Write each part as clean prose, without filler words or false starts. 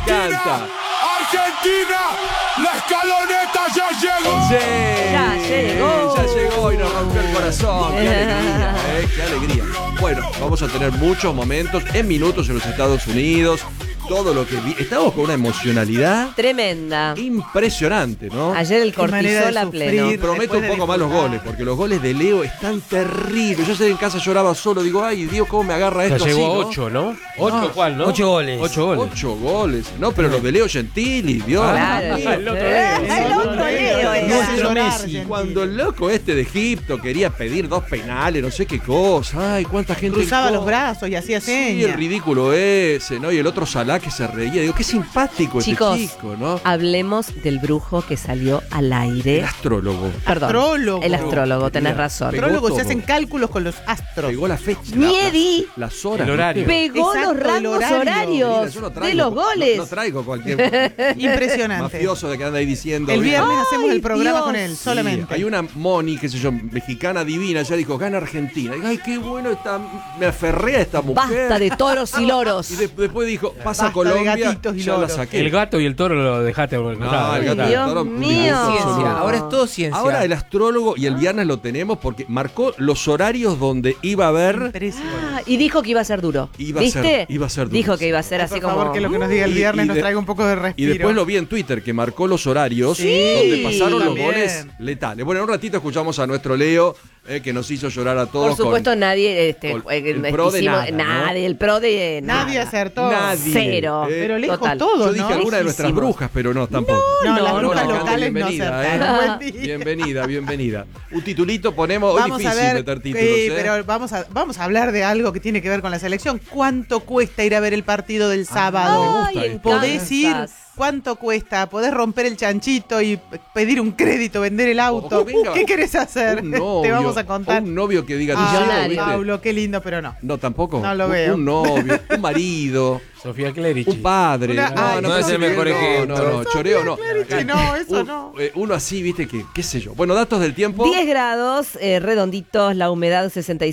encanta. Argentina, la escaloneta ya llegó. Sí, ya llegó y nos rompió el corazón. Qué alegría, qué alegría. Bueno, vamos a tener muchos momentos en minutos en los Estados Unidos. Todo lo que estamos con una emocionalidad tremenda, impresionante, ¿no? Ayer el cortisol a pleno. Prometo un poco más los goles, porque los goles de Leo están terribles. Yo sé que en casa lloraba solo, digo, ay Dios, ¿cómo me agarra esto? Ya llegó así, a 8, ¿no? 8, ¿cuál, no? 8 goles. 8 goles. 8 goles. No, pero los de Leo Gentili, Dios. Claro, el otro Leo. Nuestro Messi. Cuando el loco este de Egipto quería pedir 2 penales, no sé qué cosa. Ay, cuánta gente. Cruzaba los brazos y hacía señas. Sí, el ridículo ese, ¿no? Y el otro Salah que se reía. Digo, qué simpático chicos, este chico, ¿no? Hablemos del brujo que salió al aire. El astrólogo. Perdón. Astrólogo. El astrólogo, tenés razón. Astrólogos se hacen cálculos con los astros. Pegó la fecha. Miedi. Las horas. El horario. Pegó Exacto, los rangos el horario. horarios Mira, yo no traigo, de los goles. No traigo cualquier Impresionante. mafioso de que anda ahí diciendo. El viernes Ay, hacemos el programa Dios. con él, Sí, solamente. hay una Moni, qué sé yo, mexicana divina, ya dijo, gana Argentina. Y, ay, qué bueno está, me aferré a esta mujer. Basta de toros y loros. Y después dijo, pasa Basta Colombia, de gatitos y ya la loros. saqué. El gato y el toro lo dejaste. No, el gato y el Dios toro, mío. absoluto. Ahora es todo ciencia. Ahora el astrólogo, y el viernes lo tenemos porque marcó los horarios donde iba a haber. Impresionante. Ah, y dijo que iba a ser duro. Iba ¿Viste? a ser duro. Dijo que iba a ser así Por como. favor, que lo que nos diga el viernes Y nos traiga un poco de Y respiro. después lo vi en Twitter, que marcó los horarios Sí, donde pasaron los también. goles letales. Bueno, en un ratito escuchamos a nuestro Leo, que nos hizo llorar a todos. Por supuesto, nadie. con el pro de nada, ¿no? nadie, el pro de nada. Nadie acertó. Nadie. Cero. Pero lejos Total. todo, Yo dije ¿no? alguna de nuestras Lejísimos. brujas, pero no, tampoco. No, las No, brujas no, locales no bienvenida, acertaron. Buen día. Bienvenida. Un titulito ponemos, hoy Vamos a difícil ver, meter títulos, sí, pero vamos a hablar de algo que tiene que ver con la selección. ¿Cuánto cuesta ir a ver el partido del sábado? me gusta Ay, esto. ¿Podés ir? encantas. ¿Cuánto cuesta? ¿Podés romper el chanchito y pedir un crédito, vender el auto? O venga, ¿Qué querés hacer? Un novio, Te vamos a contar. o un novio que diga, Millonario. ¿viste? Paulo, qué lindo, pero no. No, tampoco. No lo veo. Un novio, un marido, Sofía Clerici. un padre. Ay, no es el mejor ejemplo. No, choreo no. Clerici, no, eso no. Uno así, viste, que qué sé yo. Bueno, datos del tiempo. 10 grados, redonditos, la humedad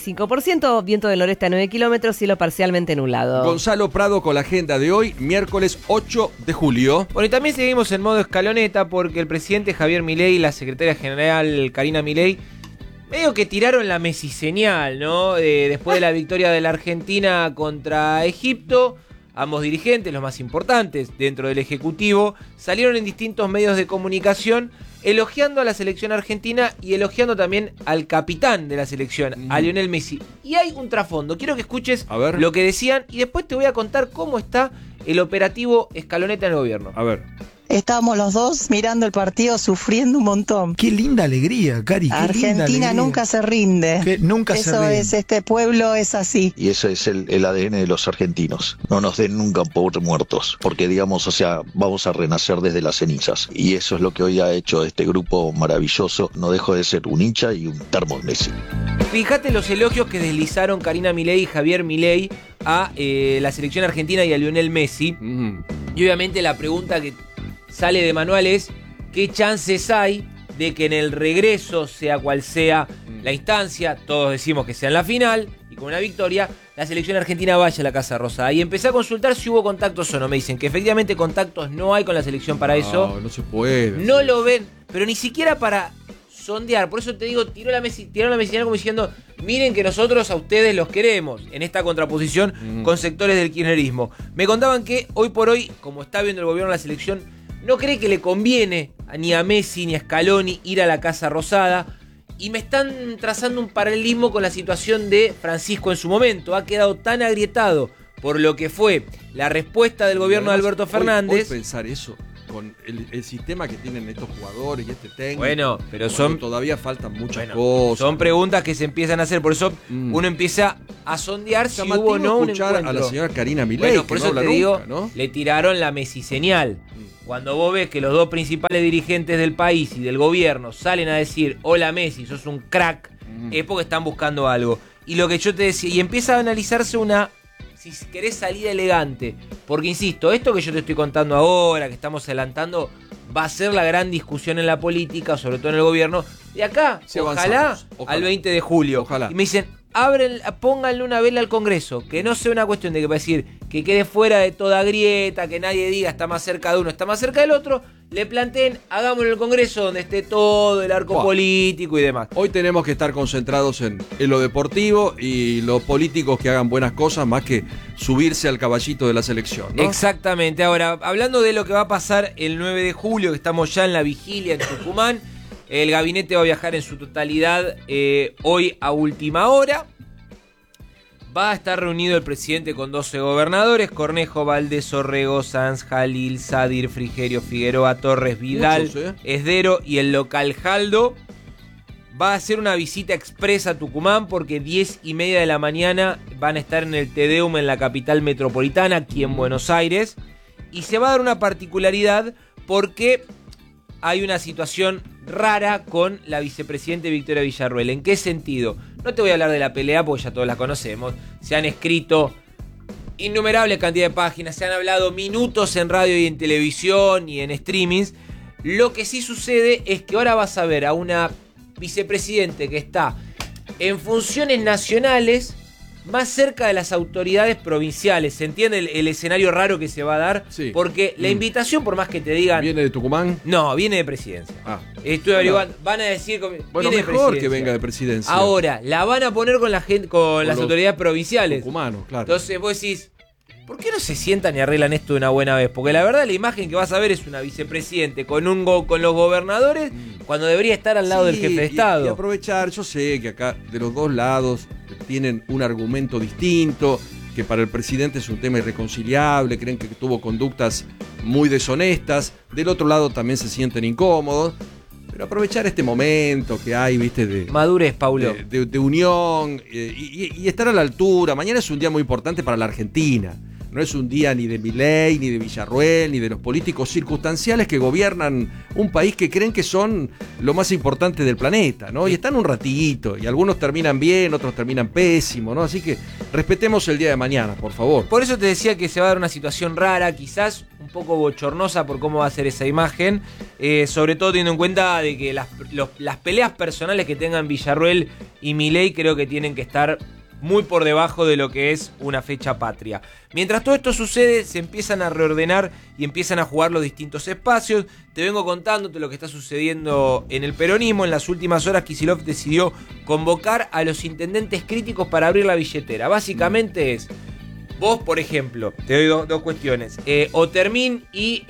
65%, viento del noreste a 9 kilómetros, cielo parcialmente nublado. Gonzalo Prado con la agenda de hoy, miércoles 8 de julio. Bueno, y también seguimos en modo escaloneta porque el presidente Javier Milei y la secretaria general Karina Milei medio que tiraron la Messi señal, ¿no? Después de la victoria de la Argentina contra Egipto, ambos dirigentes, los más importantes dentro del Ejecutivo, salieron en distintos medios de comunicación elogiando a la selección argentina y elogiando también al capitán de la selección, a Lionel Messi. Y hay un trasfondo, quiero que escuches A ver. lo que decían y después te voy a contar cómo está el operativo escaloneta en el gobierno. A ver. Estábamos los dos mirando el partido sufriendo un montón. Qué linda alegría, Cari. Qué linda Argentina alegría. nunca se rinde. Que nunca se Eso rinde. es, este pueblo es así. Y ese es el ADN de los argentinos. No nos den nunca por muertos, porque digamos, o sea, vamos a renacer desde las cenizas. Y eso es lo que hoy ha hecho este grupo maravilloso. No dejo de ser un hincha y un termo de Messi. Fíjate los elogios que deslizaron Karina Milei y Javier Milei a la selección argentina y a Lionel Messi. Y obviamente la pregunta que sale de manual es ¿qué chances hay de que en el regreso, sea cual sea la instancia, todos decimos que sea en la final, y con una victoria, la selección argentina vaya a la Casa Rosada? Y empecé a consultar si hubo contactos o no. Me dicen que efectivamente contactos no hay con la selección para eso. No se puede. No lo ven, pero ni siquiera para sondear. Por eso te digo, tiraron la Messi como diciendo, miren que nosotros a ustedes los queremos, en esta contraposición con sectores del kirchnerismo. Me contaban que hoy por hoy, como está viendo el gobierno la selección, no cree que le conviene ni a Messi ni a Scaloni ir a la Casa Rosada. Y me están trazando un paralelismo con la situación de Francisco en su momento. Ha quedado tan agrietado por lo que fue la respuesta del gobierno de Alberto Fernández. Hoy pensar eso con el sistema que tienen estos jugadores y este técnico. Bueno, pero todavía faltan muchas cosas. Son preguntas que se empiezan a hacer. Por eso uno empieza a sondear si hubo o no un escuchar encuentro. a la señora Karina Milei, Bueno, por que eso no te habla digo, nunca, ¿no? le tiraron la Messi señal. Cuando vos ves que los dos principales dirigentes del país y del gobierno salen a decir, hola Messi, sos un crack, es porque están buscando algo. Y lo que yo te decía, y empieza a analizarse una, si querés, salida elegante. Porque insisto, esto que yo te estoy contando ahora, que estamos adelantando, va a ser la gran discusión en la política, sobre todo en el gobierno, de acá, Sí, ojalá, avanzamos. al 20 de julio. Ojalá. Y me dicen, pónganle una vela al Congreso, que no sea una cuestión de que va a decir que quede fuera de toda grieta, que nadie diga está más cerca de uno, está más cerca del otro, le planteen, hagámoslo en el Congreso donde esté todo el arco político y demás. Hoy tenemos que estar concentrados en lo deportivo y los políticos que hagan buenas cosas más que subirse al caballito de la selección, ¿no? Exactamente. Ahora, hablando de lo que va a pasar el 9 de julio, que estamos ya en la vigilia en Tucumán, el gabinete va a viajar en su totalidad hoy a última hora. Va a estar reunido el presidente con 12 gobernadores: Cornejo, Valdés, Orrego, Sanz, Jalil, Sadir, Frigerio, Figueroa, Torres, Vidal, Muchos, Esdero y el local Jaldo. Va a hacer una visita expresa a Tucumán porque 10:30 de la mañana van a estar en el Te Deum en la capital metropolitana, aquí en Buenos Aires. Y se va a dar una particularidad porque hay una situación rara con la vicepresidenta Victoria Villarruel. ¿En qué sentido? No te voy a hablar de la pelea porque ya todos la conocemos. Se han escrito innumerable cantidad de páginas, se han hablado minutos en radio y en televisión y en streamings. Lo que sí sucede es que ahora vas a ver a una vicepresidente que está en funciones nacionales más cerca de las autoridades provinciales. ¿Se entiende el escenario raro que se va a dar? Sí. Porque la invitación, por más que te digan... ¿Viene de Tucumán? No, viene de presidencia. Estoy averiguando. Van a decir... Bueno, viene mejor que venga de presidencia. Ahora, la van a poner con la gente, con las autoridades provinciales. Tucumanos, claro. Entonces vos decís, ¿por qué no se sientan y arreglan esto de una buena vez? Porque la verdad la imagen que vas a ver es una vicepresidente con los gobernadores cuando debería estar al lado del jefe de Estado. Y aprovechar, yo sé que acá de los dos lados tienen un argumento distinto, que para el presidente es un tema irreconciliable, creen que tuvo conductas muy deshonestas, del otro lado también se sienten incómodos. Pero aprovechar este momento que hay, viste, de madurez, Paulo, de unión y estar a la altura. Mañana es un día muy importante para la Argentina. No es un día ni de Milei, ni de Villarruel, ni de los políticos circunstanciales que gobiernan un país que creen que son lo más importante del planeta, ¿no? Y están un ratito, y algunos terminan bien, otros terminan pésimo, ¿no? Así que respetemos el día de mañana, por favor. Por eso te decía que se va a dar una situación rara, quizás un poco bochornosa por cómo va a ser esa imagen, sobre todo teniendo en cuenta de que las peleas personales que tengan Villarruel y Milei creo que tienen que estar muy por debajo de lo que es una fecha patria. Mientras todo esto sucede, se empiezan a reordenar y empiezan a jugar los distintos espacios. Te vengo contándote lo que está sucediendo en el peronismo. En las últimas horas, Kicillof decidió convocar a los intendentes críticos para abrir la billetera. Básicamente es, vos, por ejemplo, te doy dos cuestiones. Otermín y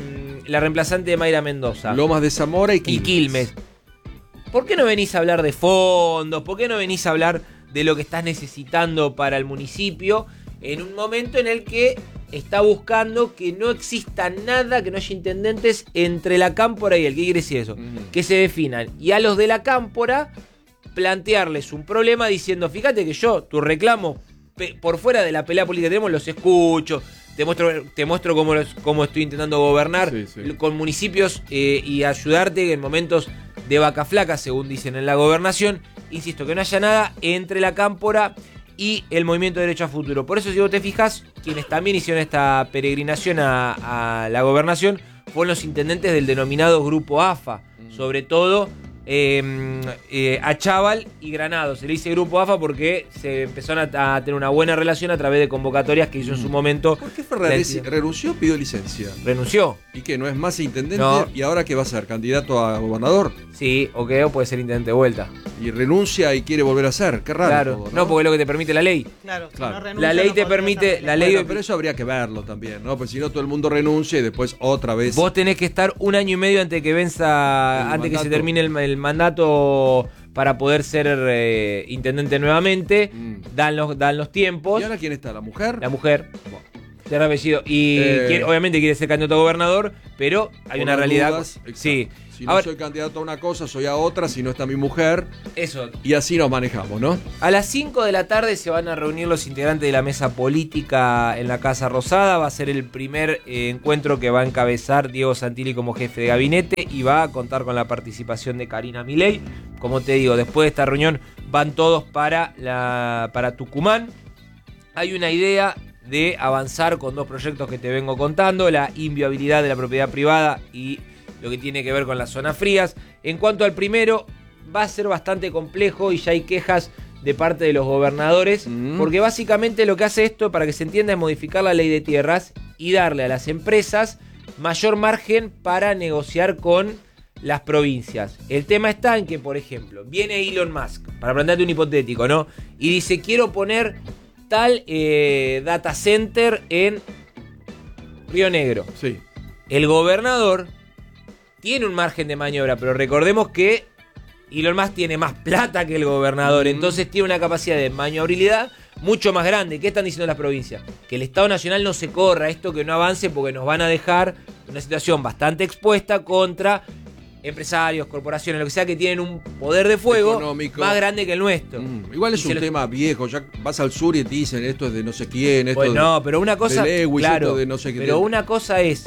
la reemplazante de Mayra Mendoza. Lomas de Zamora y Quilmes. ¿Por qué no venís a hablar de fondos? ¿Por qué no venís a hablar de lo que estás necesitando para el municipio en un momento en el que está buscando que no exista nada, que no haya intendentes entre la cámpora y él? ¿Qué quiere decir eso? Que se definan. Y a los de la cámpora plantearles un problema diciendo, fíjate que yo, tu reclamo por fuera de la pelea política que tenemos, los escucho, te muestro cómo estoy intentando gobernar con municipios y ayudarte en momentos de vaca flaca, según dicen en la gobernación. Insisto, que no haya nada entre la cámpora y el Movimiento de Derecho a Futuro. Por eso, si vos te fijas, quienes también hicieron esta peregrinación a la gobernación fueron los intendentes del denominado Grupo AFA, sobre todo Achával y Granado. Se le dice Grupo AFA porque se empezaron a tener una buena relación a través de convocatorias que hizo en su momento. ¿Por qué Ferraresi renunció? Pidió licencia. ¿Renunció? ¿Y qué? ¿No es más intendente? No. ¿Y ahora qué va a ser? ¿Candidato a gobernador? Sí, o puede ser intendente de vuelta. Y renuncia y quiere volver a ser. Qué raro. Claro. Todo, ¿no? Porque es lo que te permite la ley. Claro. Claro. No renuncia, la ley no te podría permite. ser. La ley. Bueno, pero eso habría que verlo también, ¿no? Pues si no, todo el mundo renuncia y después otra vez. Vos tenés que estar 1 año y medio antes que venza, antes que se termine el mandato para poder ser intendente nuevamente. Dan los tiempos. ¿Y ahora quién está? ¿La mujer? La mujer. Tiene apellido. Y obviamente quiere ser candidato a gobernador, pero hay una realidad. Dudas, sí. Si no soy candidato a una cosa, soy a otra, si no está mi mujer. Eso. Y así nos manejamos, ¿no? A las 5 de la tarde se van a reunir los integrantes de la mesa política en la Casa Rosada. Va a ser el primer encuentro que va a encabezar Diego Santilli como jefe de gabinete y va a contar con la participación de Karina Milei. Como te digo, después de esta reunión van todos para Tucumán. Hay una idea de avanzar con 2 proyectos que te vengo contando: la inviabilidad de la propiedad privada y lo que tiene que ver con las zonas frías. En cuanto al primero, va a ser bastante complejo y ya hay quejas de parte de los gobernadores, porque básicamente lo que hace esto, para que se entienda, es modificar la ley de tierras y darle a las empresas mayor margen para negociar con las provincias. El tema está en que, por ejemplo, viene Elon Musk, para plantearte un hipotético, ¿no? Y dice, quiero poner tal data center en Río Negro. Sí. El gobernador tiene un margen de maniobra, pero recordemos que Elon Musk tiene más plata que el gobernador, entonces tiene una capacidad de maniobrabilidad mucho más grande. ¿Qué están diciendo las provincias? Que el Estado Nacional no se corra, esto que no avance, porque nos van a dejar en una situación bastante expuesta contra empresarios, corporaciones, lo que sea, que tienen un poder de fuego económico más grande que el nuestro. Igual es un tema viejo, ya vas al sur y te dicen esto es de no sé quién, esto pues no, pero una cosa, de Lewis, claro, esto de no sé qué. Pero una cosa es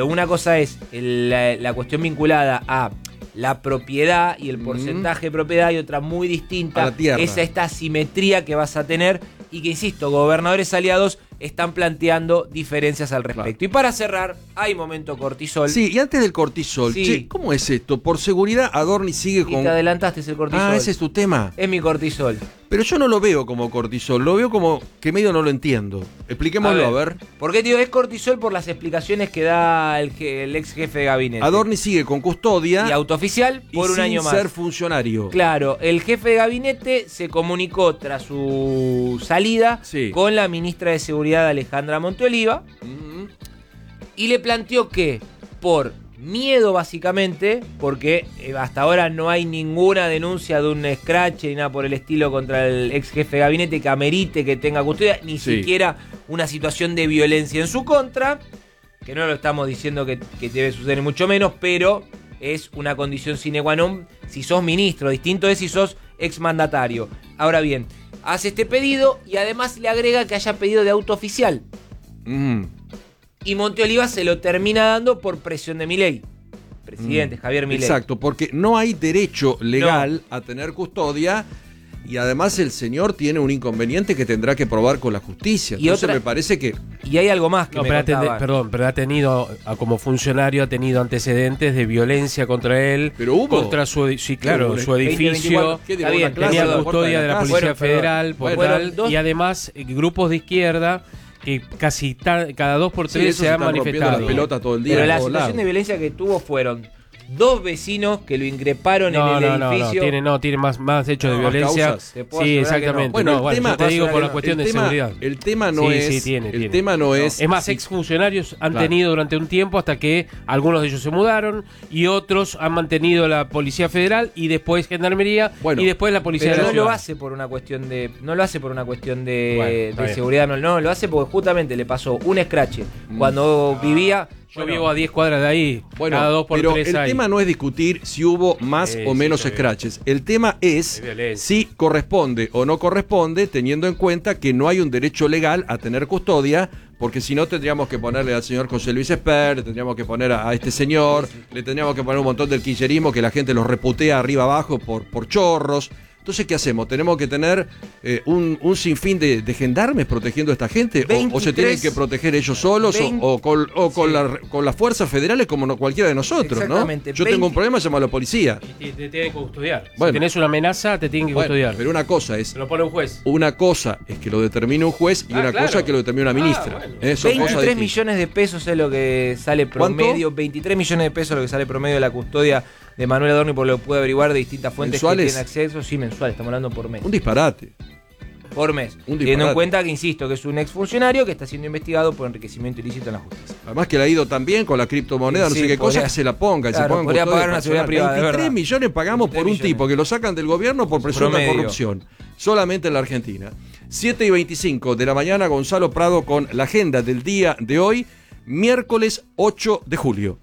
la cuestión vinculada a la propiedad y el porcentaje de propiedad, y otra muy distinta a la tierra. Es esta asimetría que vas a tener y que, insisto, gobernadores aliados están planteando diferencias al respecto. Claro. Y para cerrar, hay momento cortisol. Sí, y antes del cortisol, sí. Che, ¿cómo es esto? Por seguridad, Adorni sigue con... Y te adelantaste, es el cortisol. Ah, ese es tu tema. Es mi cortisol. Pero yo no lo veo como cortisol, lo veo como que medio no lo entiendo. Expliquémoslo, a ver. ¿Por qué, tío? Es cortisol por las explicaciones que da el ex jefe de gabinete. Adorni sigue con custodia. Y autooficial por un año más. Sin ser funcionario. Claro, el jefe de gabinete se comunicó tras su salida con la ministra de Seguridad, Alejandra Monteoliva, y le planteó que por miedo, básicamente, porque hasta ahora no hay ninguna denuncia de un scratch ni nada por el estilo contra el ex jefe de gabinete que amerite que tenga custodia, ni siquiera una situación de violencia en su contra, que no lo estamos diciendo que debe suceder, mucho menos, pero es una condición sine qua non si sos ministro. Distinto es si sos exmandatario. Ahora bien, hace este pedido y además le agrega que haya pedido de auto oficial. Y Monteoliva se lo termina dando por presión de Milei. Presidente Javier Milei. Exacto, porque no hay derecho legal a tener custodia, y además el señor tiene un inconveniente que tendrá que probar con la justicia. Y entonces me parece que... Y hay algo más que me contaba. Pero ha tenido, como funcionario, ha tenido antecedentes de violencia contra él. Pero hubo. Contra su edificio. Tenía custodia de la Policía Federal, y además grupos de izquierda que casi cada 2 por 3 se han manifestado. Las pelotas todo el día. Pero la situación de violencia que tuvo fueron 2 vecinos que lo increparon en el edificio. No, tiene más hechos de violencia. Sí, exactamente. Bueno, el tema, yo te digo por la cuestión de seguridad. El tema no es... El tema no es... Es más, exfuncionarios han tenido durante un tiempo, hasta que algunos de ellos se mudaron, y otros han mantenido la Policía Federal, y después Gendarmería, y después la Policía de la Ciudad. No lo hace por una cuestión de seguridad, no, lo hace porque justamente le pasó un escrache cuando vivía... Yo vivo a 10 cuadras de ahí, cada 2 por 3 pero el tema no es discutir si hubo más o menos scratches. El tema es si corresponde o no corresponde, teniendo en cuenta que no hay un derecho legal a tener custodia, porque si no tendríamos que ponerle al señor José Luis Esper, le tendríamos que poner a este señor, le tendríamos que poner un montón del kirchnerismo que la gente los reputea arriba abajo por chorros. Entonces, ¿qué hacemos? ¿Tenemos que tener un sinfín de gendarmes protegiendo a esta gente? ¿O se tienen que proteger ellos solos? ¿O con las fuerzas federales como cualquiera de nosotros? ¿No? Yo tengo un problema, llamo a la policía. Y te tienen que custodiar. Bueno, si tenés una amenaza, te tienen que custodiar. Pero una cosa es... Lo pone un juez. Una cosa es que lo determine un juez y una cosa es que lo determine una ministra. 23 millones de pesos es lo que sale promedio. ¿Cuánto? 23 millones de pesos es lo que sale promedio de la custodia de Manuel Adorni, por lo que pude averiguar de distintas fuentes que tienen acceso. Sí, mensuales, estamos hablando por mes. Un disparate. Por mes. Teniendo en cuenta que, insisto, que es un exfuncionario que está siendo investigado por enriquecimiento ilícito en la justicia. Además que le ha ido tan bien con la criptomoneda, no sé qué cosa, que se la ponga. Claro, podría pagar una seguridad privada. 23 millones pagamos por un tipo que lo sacan del gobierno por presunta corrupción. Solamente en la Argentina. 7:25 de la mañana, Gonzalo Prado con la agenda del día de hoy, miércoles 8 de julio.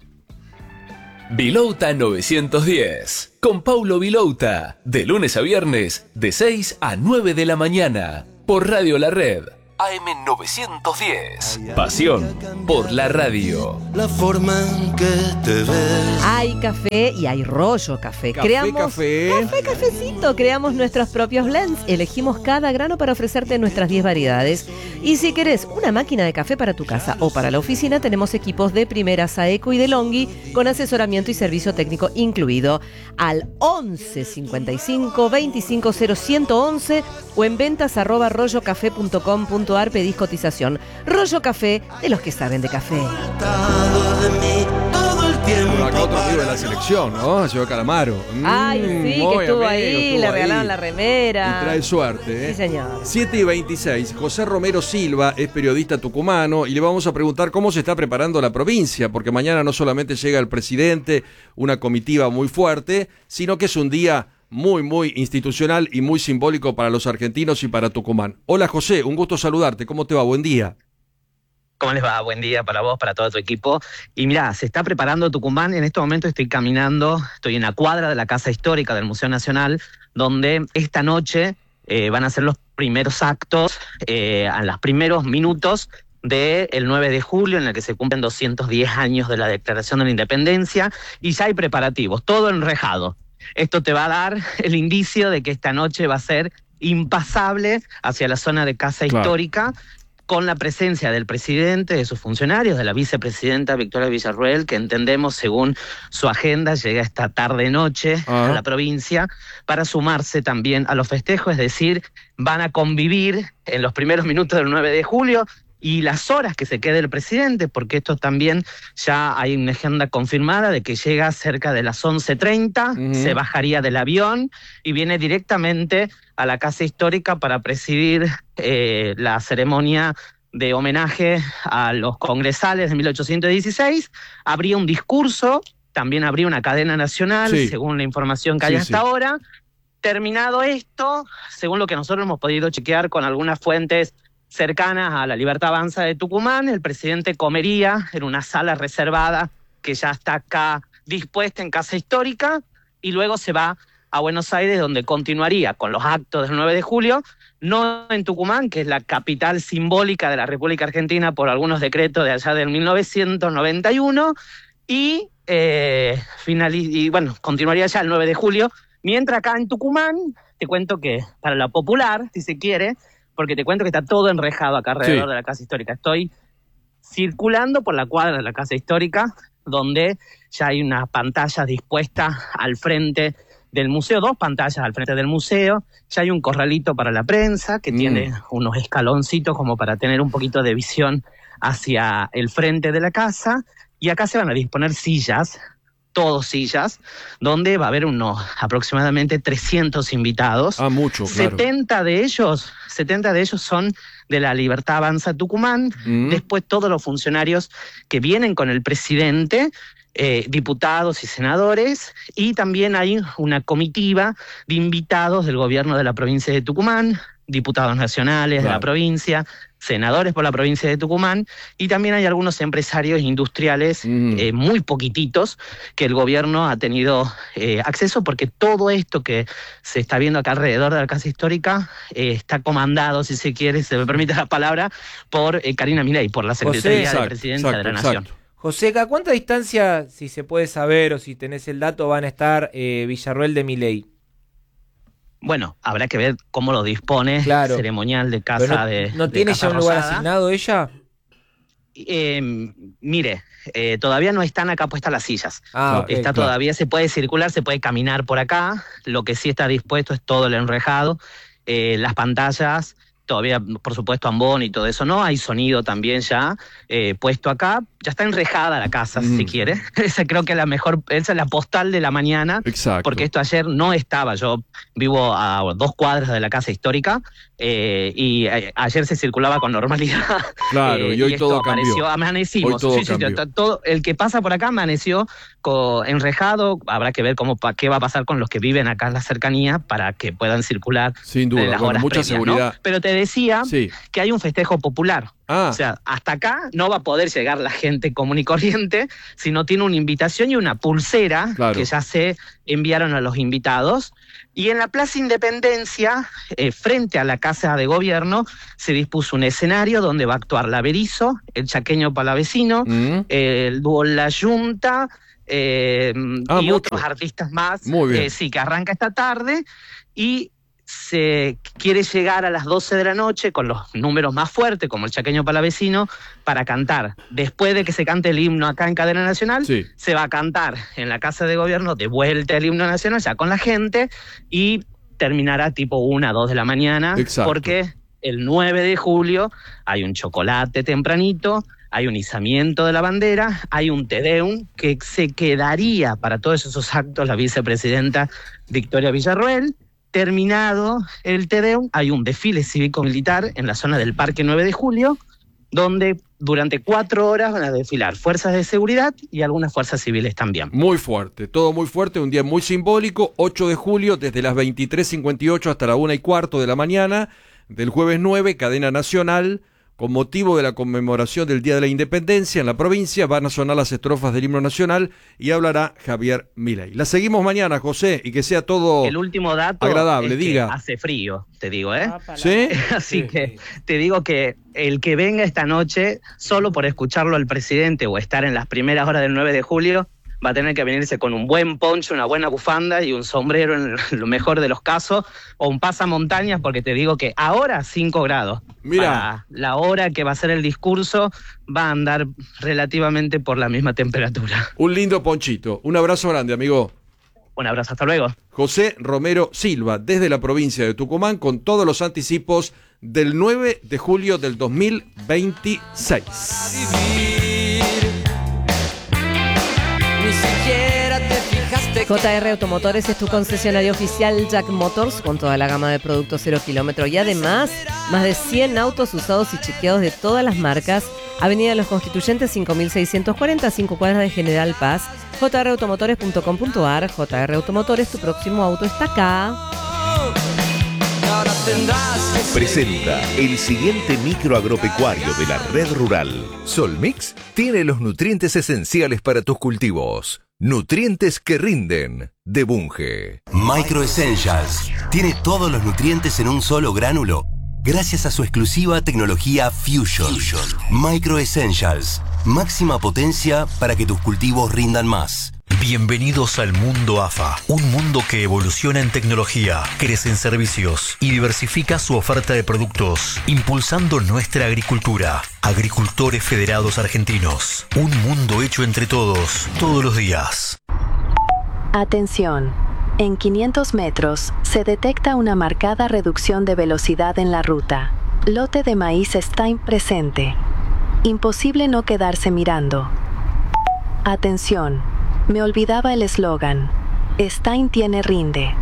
Vilouta 910, con Paulo Vilouta, de lunes a viernes, de 6 a 9 de la mañana, por Radio La Red. AM910. Pasión por la radio. La forma en que te ves. Hay café y hay rollo café. Cafecito. Creamos nuestros propios blends. Elegimos cada grano para ofrecerte nuestras 10 variedades. Y si querés una máquina de café para tu casa o para la oficina, tenemos equipos de primera Saeco y de Longhi con asesoramiento y servicio técnico incluido. Al 11 55 25 0111 o en ventas@rollocafé.com.ar pedís cotización. Rollo Café, de los que saben de café. Bueno, acá otro amigo de la selección, ¿no? Llegó Calamaro. Ay, sí, que estuvo ahí, le regalaron la remera. Y trae suerte, ¿eh? Sí, señor. 7:26. José Romero Silva es periodista tucumano y le vamos a preguntar cómo se está preparando la provincia, porque mañana no solamente llega el presidente, una comitiva muy fuerte, sino que es un día muy institucional y muy simbólico para los argentinos y para Tucumán. Hola José, un gusto saludarte. ¿Cómo te va? Buen día. ¿Cómo les va? Buen día para vos, para todo tu equipo. Y mirá, se está preparando Tucumán. En este momento estoy caminando, estoy en la cuadra de la Casa Histórica del Museo Nacional, donde esta noche van a ser los primeros actos, a los primeros minutos del 9 de julio, en el que se cumplen 210 años de la Declaración de la Independencia, y ya hay preparativos, todo enrejado. Esto te va a dar el indicio de que esta noche va a ser impasable hacia la zona de Casa Histórica, con la presencia del presidente, de sus funcionarios, de la vicepresidenta Victoria Villarruel, que entendemos, según su agenda, llega esta tarde-noche a la provincia para sumarse también a los festejos, es decir, van a convivir en los primeros minutos del 9 de julio y las horas que se quede el presidente, porque esto también ya hay una agenda confirmada de que llega cerca de las 11:30, se bajaría del avión y viene directamente a la Casa Histórica para presidir la ceremonia de homenaje a los congresales de 1816. Habría un discurso, también habría una cadena nacional, según la información que hay hasta ahora. Terminado esto, según lo que nosotros hemos podido chequear con algunas fuentes cercanas a la Libertad Avanza de Tucumán, el presidente comería en una sala reservada que ya está acá dispuesta en Casa Histórica, y luego se va a Buenos Aires, donde continuaría con los actos del 9 de julio, no en Tucumán, que es la capital simbólica de la República Argentina por algunos decretos de allá del 1991, y continuaría ya el 9 de julio, mientras acá en Tucumán, te cuento que para la popular, si se quiere, porque te cuento que está todo enrejado acá alrededor de la Casa Histórica. Estoy circulando por la cuadra de la Casa Histórica, donde ya hay unas pantallas dispuestas al frente del museo, 2 pantallas al frente del museo, ya hay un corralito para la prensa, que tiene unos escaloncitos como para tener un poquito de visión hacia el frente de la casa, y acá se van a disponer sillas, todos sillas, donde va a haber unos aproximadamente 300 invitados. Mucho, claro. 70 de ellos son de la Libertad Avanza Tucumán. Después todos los funcionarios que vienen con el presidente, diputados y senadores, y también hay una comitiva de invitados del gobierno de la provincia de Tucumán, diputados nacionales de la provincia, senadores por la provincia de Tucumán, y también hay algunos empresarios industriales muy poquititos que el gobierno ha tenido acceso, porque todo esto que se está viendo acá alrededor de la Casa Histórica está comandado, si se quiere, se me permite la palabra, por Karina Milei, por la Secretaría de Presidencia de la Nación. José, ¿a cuánta distancia, si se puede saber o si tenés el dato, van a estar Villarruel de Milei? Bueno, habrá que ver cómo lo dispone ceremonial de casa de ¿No tiene ya un lugar asignado ella? Mire, todavía no están acá puestas las sillas. Todavía se puede circular, se puede caminar por acá. Lo que sí está dispuesto es todo el enrejado, las pantallas. Todavía, por supuesto, ambón y todo eso, ¿no? Hay sonido también ya puesto acá. Ya está enrejada la casa, si quiere. Esa creo que es la mejor, esa es la postal de la mañana. Exacto. Porque esto ayer no estaba. Yo vivo a 2 cuadras de la Casa Histórica y ayer se circulaba con normalidad. Claro, y hoy todo cambió. Amanecimos. Hoy todo cambió. Todo, el que pasa por acá amaneció enrejado. Habrá que ver qué va a pasar con los que viven acá en la cercanía para que puedan circular. Sin duda, las horas mucha previas, seguridad. ¿no? Pero te decía que hay un festejo popular. O sea, hasta acá no va a poder llegar la gente común y corriente, sino tiene una invitación y una pulsera que ya se enviaron a los invitados. Y en la Plaza Independencia, frente a la Casa de Gobierno, se dispuso un escenario donde va a actuar La Berizo, el Chaqueño Palavecino, el dúo La Yunta y otros artistas más. Sí, que arranca esta tarde y se quiere llegar a las 12 de la noche con los números más fuertes, como el Chaqueño Palavecino, para cantar. Después de que se cante el himno acá en Cadena Nacional, se va a cantar en la Casa de Gobierno de vuelta el himno nacional, ya con la gente, y terminará tipo 1 a 2 de la mañana, porque el 9 de julio hay un chocolate tempranito, hay un izamiento de la bandera, hay un Te Deum que se quedaría para todos esos actos la vicepresidenta Victoria Villarroel. Terminado el Te Deum, hay un desfile cívico-militar en la zona del Parque 9 de Julio, donde durante 4 horas van a desfilar fuerzas de seguridad y algunas fuerzas civiles también. Muy fuerte, todo muy fuerte, un día muy simbólico, 8 de julio, desde las 23:58 hasta la 1:15 de la mañana, del jueves 9, Cadena Nacional. Con motivo de la conmemoración del Día de la Independencia en la provincia, van a sonar las estrofas del himno nacional y hablará Javier Milei. La seguimos mañana, José, y que sea todo el último dato agradable. Es diga. Que hace frío, te digo, ¿eh? ¿Sí? Así que te digo que el que venga esta noche, solo por escucharlo al presidente o estar en las primeras horas del 9 de julio, va a tener que venirse con un buen poncho, una buena bufanda y un sombrero en lo mejor de los casos, o un pasamontañas, porque te digo que ahora 5 grados. Mira. Para la hora que va a ser el discurso, va a andar relativamente por la misma temperatura. Un lindo ponchito. Un abrazo grande, amigo. Un abrazo, hasta luego. José Romero Silva, desde la provincia de Tucumán, con todos los anticipos del 9 de julio del 2026. JR Automotores es tu concesionario oficial Jack Motors con toda la gama de productos 0 kilómetro y además más de 100 autos usados y chequeados de todas las marcas. Avenida de los Constituyentes 5640, 5 cuadras de General Paz. jrautomotores.com.ar. JR Automotores, tu próximo auto está acá. Presenta el siguiente micro agropecuario de la red rural. Solmix tiene los nutrientes esenciales para tus cultivos. Nutrientes que rinden, de Bunge. Micro Essentials tiene todos los nutrientes en un solo gránulo, gracias a su exclusiva tecnología Fusion. Micro Essentials, máxima potencia para que tus cultivos rindan más. Bienvenidos al mundo AFA, un mundo que evoluciona en tecnología, crece en servicios y diversifica su oferta de productos, impulsando nuestra agricultura. Agricultores Federados Argentinos, un mundo hecho entre todos, todos los días. Atención. En 500 metros se detecta una marcada reducción de velocidad en la ruta. Lote de maíz Stein presente. Imposible no quedarse mirando. Atención. Me olvidaba el eslogan. Stein tiene rinde.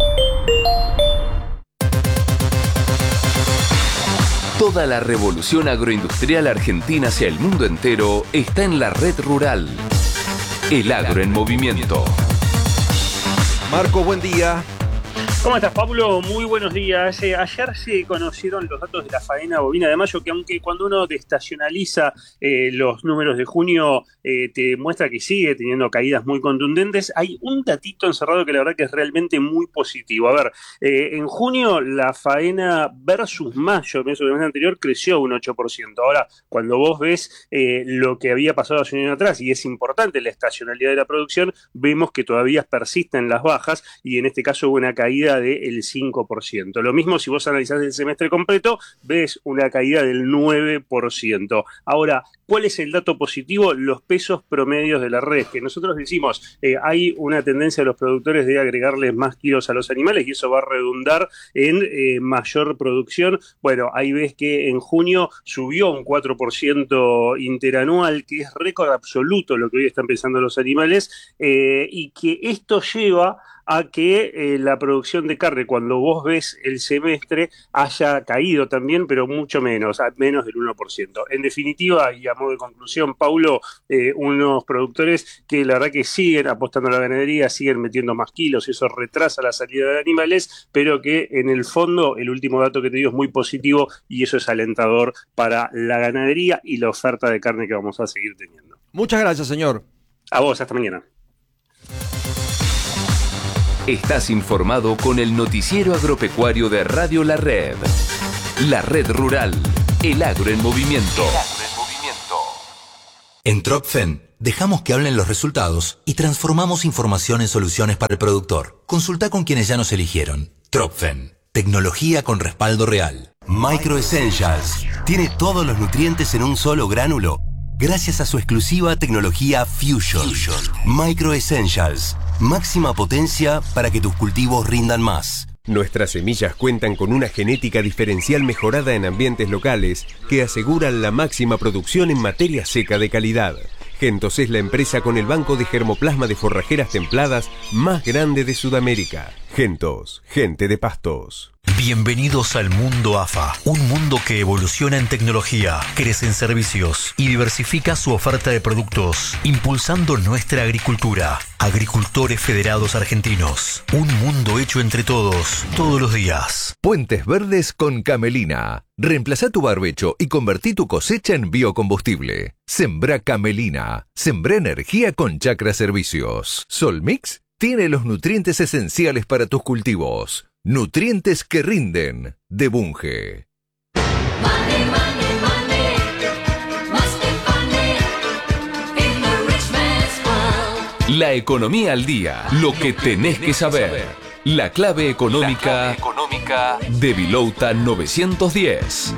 Toda la revolución agroindustrial argentina hacia el mundo entero está en la red rural. El agro en movimiento. Marco, buen día. ¿Cómo estás, Pablo? Muy buenos días. Ayer se conocieron los datos de la faena bovina de mayo, que aunque cuando uno desestacionaliza los números de junio te muestra que sigue teniendo caídas muy contundentes, hay un datito encerrado que la verdad que es realmente muy positivo. A ver, en junio la faena versus mayo, el mes anterior, creció un 8%. Ahora, cuando vos ves lo que había pasado hace un año atrás, y es importante la estacionalidad de la producción, vemos que todavía persisten las bajas, y en este caso hubo una caída del 5%. Lo mismo si vos analizás el semestre completo, ves una caída del 9%. Ahora, ¿cuál es el dato positivo? Los pesos promedios de la red, que nosotros decimos, hay una tendencia de los productores de agregarles más kilos a los animales y eso va a redundar en mayor producción. Bueno, ahí ves que en junio subió un 4% interanual, que es récord absoluto lo que hoy están pensando los animales, y que esto lleva a que la producción de carne, cuando vos ves el semestre, haya caído también, pero mucho menos, a menos del 1%. En definitiva, y a modo de conclusión, Paulo, unos productores que la verdad que siguen apostando a la ganadería, siguen metiendo más kilos, y eso retrasa la salida de animales, pero que en el fondo el último dato que te digo es muy positivo y eso es alentador para la ganadería y la oferta de carne que vamos a seguir teniendo. Muchas gracias, señor. A vos, hasta mañana. Estás informado con el noticiero agropecuario de Radio La Red. La Red Rural, el agro en movimiento. En Tropfen, dejamos que hablen los resultados y transformamos información en soluciones para el productor. Consulta con quienes ya nos eligieron. Tropfen, tecnología con respaldo real. Micro Essentials, tiene todos los nutrientes en un solo gránulo, gracias a su exclusiva tecnología Fusion. Micro Essentials, máxima potencia para que tus cultivos rindan más. Nuestras semillas cuentan con una genética diferencial mejorada en ambientes locales que aseguran la máxima producción en materia seca de calidad. Gentos es la empresa con el banco de germoplasma de forrajeras templadas más grande de Sudamérica. Gentos, gente de pastos. Bienvenidos al mundo AFA, un mundo que evoluciona en tecnología, crece en servicios y diversifica su oferta de productos, impulsando nuestra agricultura. Agricultores Federados Argentinos, un mundo hecho entre todos, todos los días. Puentes Verdes con Camelina. Reemplazá tu barbecho y convertí tu cosecha en biocombustible. Sembrá Camelina. Sembrá energía con Chacra Servicios. Solmix tiene los nutrientes esenciales para tus cultivos. Nutrientes que rinden, de Bunge. La economía al día, lo que tenés que saber. La clave económica de Vilouta 910.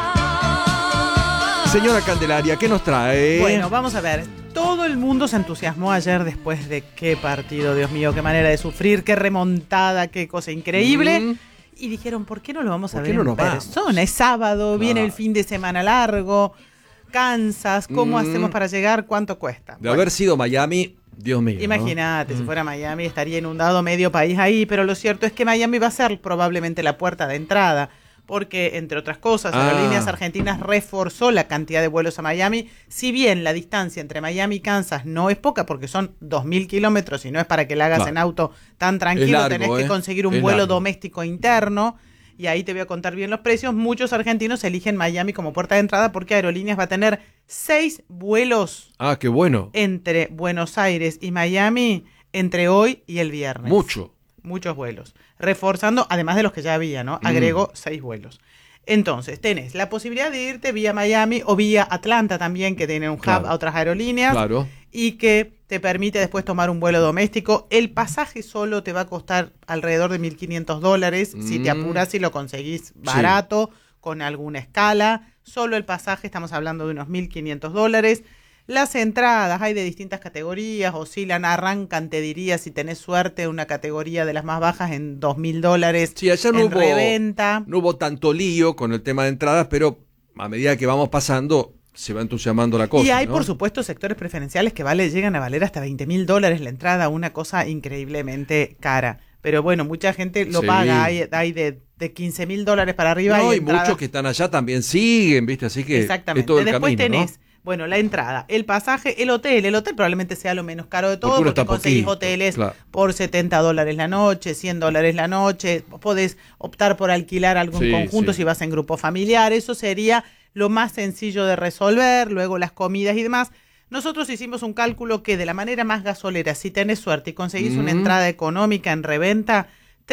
Señora Candelaria, ¿qué nos trae? Bueno, vamos a ver. Todo el mundo se entusiasmó ayer después de qué partido, Dios mío, qué manera de sufrir, qué remontada, qué cosa increíble. Y dijeron, ¿por qué no lo vamos a ver en persona? Es sábado, viene el fin de semana largo, Kansas, ¿cómo hacemos para llegar? ¿Cuánto cuesta? De haber sido Miami, Dios mío. Imagínate, si fuera Miami estaría inundado medio país ahí, pero lo cierto es que Miami va a ser probablemente la puerta de entrada. Porque, entre otras cosas, Aerolíneas Argentinas reforzó la cantidad de vuelos a Miami. Si bien la distancia entre Miami y Kansas no es poca, porque son 2.000 kilómetros y no es para que la hagas en auto tan tranquilo, largo, tenés que conseguir un vuelo doméstico interno. Y ahí te voy a contar bien los precios. Muchos argentinos eligen Miami como puerta de entrada porque Aerolíneas va a tener 6 vuelos. ¡Qué bueno! Entre Buenos Aires y Miami entre hoy y el viernes. Muchos vuelos. Reforzando, además de los que ya había, ¿no? Agregó 6 vuelos. Entonces, tenés la posibilidad de irte vía Miami o vía Atlanta también, que tiene un hub a otras aerolíneas. Y que te permite después tomar un vuelo doméstico. El pasaje solo te va a costar alrededor de $1.500 si te apuras y lo conseguís barato, con alguna escala. Solo el pasaje, estamos hablando de unos $1.500. Las entradas hay de distintas categorías, oscilan, arrancan, te diría, si tenés suerte, una categoría de las más bajas en $2.000 sí, ayer en reventa. No hubo tanto lío con el tema de entradas, pero a medida que vamos pasando se va entusiasmando la cosa. Y hay, por supuesto, sectores preferenciales que llegan a valer hasta $20.000 la entrada, una cosa increíblemente cara. Pero bueno, mucha gente lo paga, hay de $15.000 para arriba. No, y muchos que están allá también siguen, ¿viste? Así que exactamente. Es todo el Después camino, tenés... ¿no? Bueno, la entrada, el pasaje, el hotel. El hotel probablemente sea lo menos caro de todo porque conseguís hoteles por $70 la noche, $100 la noche. Podés optar por alquilar algún conjunto si vas en grupo familiar. Eso sería lo más sencillo de resolver. Luego las comidas y demás. Nosotros hicimos un cálculo que de la manera más gasolera, si tenés suerte y conseguís una entrada económica en reventa,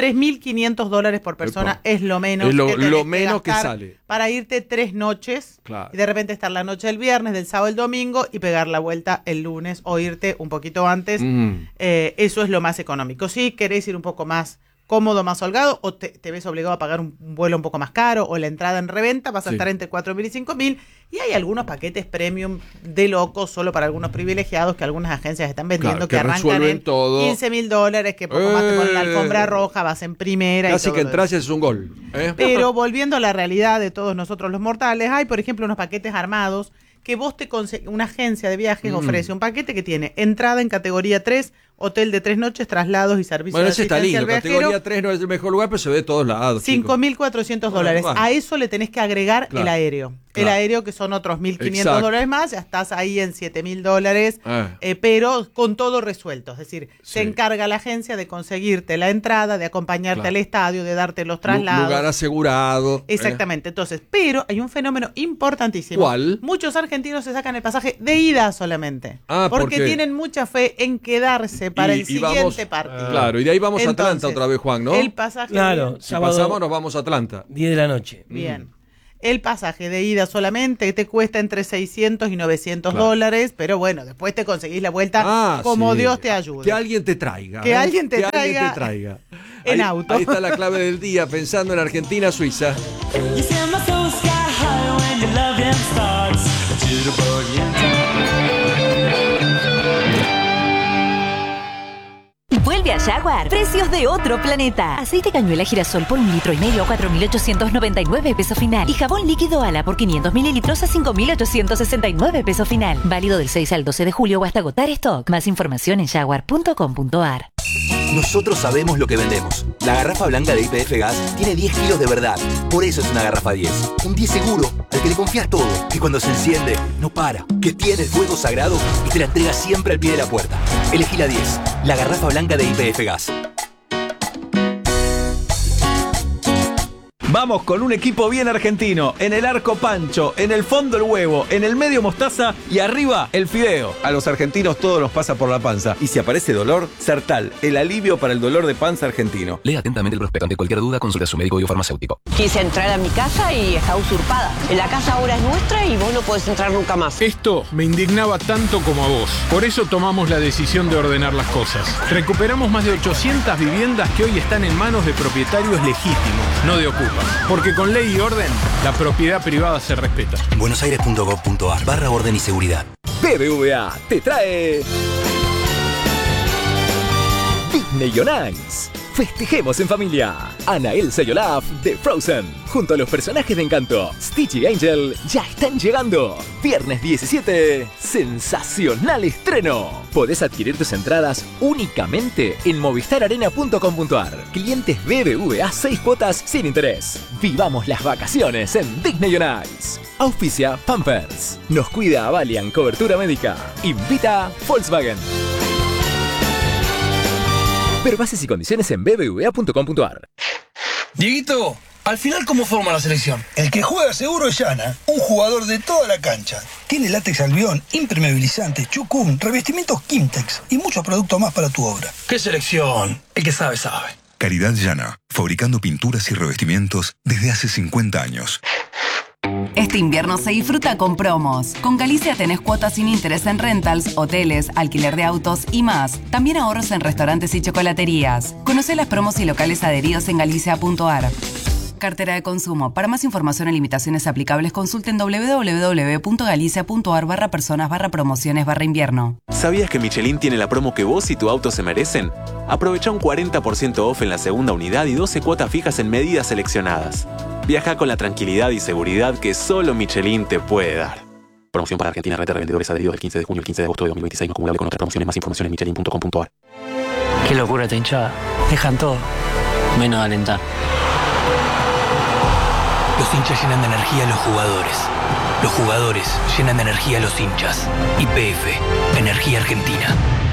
$3.500 por persona es lo menos que sale para irte 3 noches y de repente estar la noche del viernes, del sábado, el domingo y pegar la vuelta el lunes o irte un poquito antes. Eso es lo más económico. Si querés ir un poco más cómodo, más holgado, o te ves obligado a pagar un vuelo un poco más caro o la entrada en reventa, vas a estar entre 4.000 y 5.000. Y hay algunos paquetes premium de locos solo para algunos privilegiados que algunas agencias están vendiendo que arrancan en $15.000, que poco más te ponen la alfombra roja, vas en primera. Casi que entras y es un gol. Pero volviendo a la realidad de todos nosotros los mortales, hay por ejemplo unos paquetes armados que vos una agencia de viajes ofrece un paquete que tiene entrada en categoría 3, Hotel de 3 noches, traslados y servicios de asistencia al viajero. Categoría 3 no es el mejor lugar, pero se ve de todos lados. $5.400. A eso le tenés que agregar el aéreo. El aéreo, que son otros $1.500 más, ya estás ahí en $7.000, pero con todo resuelto. Es decir, se encarga la agencia de conseguirte la entrada, de acompañarte al estadio, de darte los traslados. Lugar asegurado. Exactamente. Entonces, pero hay un fenómeno importantísimo. ¿Cuál? Muchos argentinos se sacan el pasaje de ida solamente. ¿por porque qué? tienen mucha fe en quedarse para el siguiente partido. Claro, y de ahí vamos a Atlanta otra vez, Juan, ¿no? El pasaje. Claro, si pasamos, nos vamos a Atlanta. 10 de la noche. Bien. El pasaje de ida solamente te cuesta entre $600 y $900, pero bueno, después te conseguís la vuelta como Dios te ayude. Que alguien te traiga. Que alguien te traiga en auto. Ahí está la clave del día, pensando en Argentina-Suiza. Vuelve a Jaguar. Precios de otro planeta. Aceite cañuela girasol por 1,5 litros a 4.899 pesos final. Y jabón líquido Ala por 500 mililitros a 5.869 pesos final. Válido del 6 al 12 de julio o hasta agotar stock. Más información en jaguar.com.ar. Nosotros sabemos lo que vendemos. La garrafa blanca de YPF Gas tiene 10 kilos de verdad. Por eso es una garrafa 10. Un 10 seguro, al que le confías todo. Que cuando se enciende, no para. Que tiene el fuego sagrado y te la entrega siempre al pie de la puerta. Elegí la 10. La garrafa blanca de YPF Gas. Vamos con un equipo bien argentino. En el arco Pancho, en el fondo el huevo, en el medio mostaza y arriba el fideo. A los argentinos todo nos pasa por la panza. Y si aparece dolor, Sertal, el alivio para el dolor de panza argentino. Lea atentamente el prospecto. Ante cualquier duda, consulte a su médico y o farmacéutico. Quise entrar a mi casa y está usurpada. La casa ahora es nuestra y vos no podés entrar nunca más. Esto me indignaba tanto como a vos. Por eso tomamos la decisión de ordenar las cosas. Recuperamos más de 800 viviendas que hoy están en manos de propietarios legítimos, no de ocupas. Porque con ley y orden, la propiedad privada se respeta. buenosaires.gov.ar/orden y seguridad. BBVA te trae Disney on Ice. Festejemos en familia. Anna, Elsa y Olaf de Frozen, junto a los personajes de Encanto, Stitch y Angel, ya están llegando. Viernes 17, sensacional estreno. Podés adquirir tus entradas únicamente en movistararena.com.ar. Clientes BBVA 6 cuotas sin interés. Vivamos las vacaciones en Disney on Ice. Auspicia Pampers. Nos cuida Valiant Cobertura Médica. Invita Volkswagen. Ver bases y condiciones en bbva.com.ar. Dieguito, al final, ¿cómo forma la selección? El que juega seguro es Yana, un jugador de toda la cancha. Tiene látex albión, impermeabilizante, chucún, revestimientos Kimtex y muchos productos más para tu obra. ¿Qué selección? El que sabe, sabe. Caridad Yana, fabricando pinturas y revestimientos desde hace 50 años. Este invierno se disfruta con promos. Con Galicia tenés cuotas sin interés en rentals, hoteles, alquiler de autos y más. También ahorros en restaurantes y chocolaterías. Conocé las promos y locales adheridos en galicia.ar. Cartera de consumo. Para más información y limitaciones aplicables, consulten www.galicia.ar/personas/promociones/invierno. ¿Sabías que Michelin tiene la promo que vos y tu auto se merecen? Aprovecha un 40% off en la segunda unidad y 12 cuotas fijas en medidas seleccionadas. Viaja con la tranquilidad y seguridad que solo Michelin te puede dar. Promoción para Argentina, red de revendedores adheridos del 15 de junio al 15 de agosto de 2026, no acumulable con otras promociones. Más información en michelin.com.ar. Qué locura esta hinchada. Dejan todo, menos alentar. Los hinchas llenan de energía a los jugadores. Los jugadores llenan de energía a los hinchas. YPF, Energía Argentina.